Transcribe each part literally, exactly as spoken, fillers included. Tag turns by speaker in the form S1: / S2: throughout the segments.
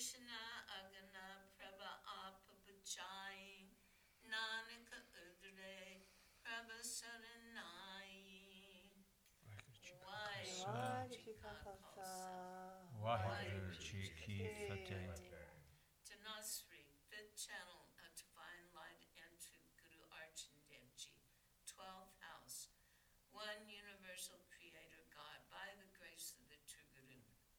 S1: Krishna Agana Prabha Apabachai Nanaka Udre Prabha Saranai.
S2: Waheguru Ji Ka Khalsa,
S3: Waheguru Ji Ki Fateh.
S1: Janasri, fifth channel of Divine Light and Truth, Guru Arjan Dev Ji, twelfth house, one universal creator God, by the grace of the true Guru.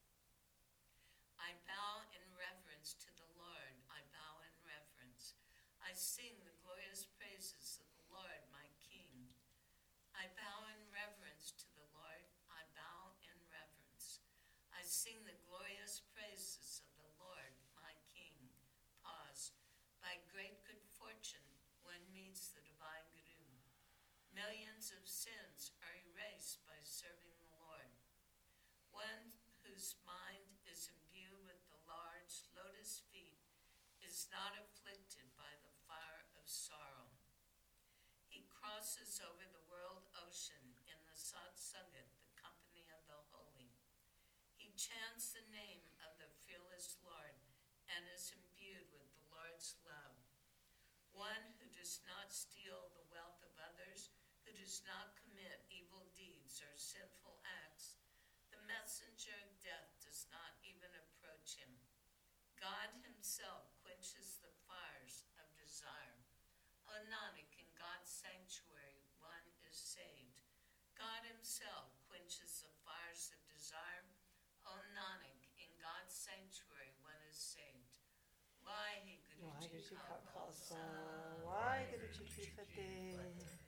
S1: I bow in reverence to the Lord, I bow in reverence. I sing the glorious praises of the Lord, my King. I bow in reverence to the Lord, I bow in reverence. I sing the glorious praises of the Lord, my King. Pause. By great good fortune, one meets the Divine Guru. Millions of sins are erased by serving the Lord. One whose mind is imbued with the large lotus feet is not afflicted by the fire of sorrow. He crosses over the world ocean in the Satsangat, the company of the holy. He chants the name of the fearless Lord and is imbued with the Lord's love. One who does not steal the wealth of others, who does not commit evil deeds or sinful acts, the messenger of death does not even approach him. God himself quenches the fires of desire. O Nanak, in God's sanctuary one is saved. God himself quenches the fires of desire. O Nanak, in God's sanctuary one is saved. Waheguru Ji Ka Khalsa,
S2: Waheguru Ji Ki Fateh.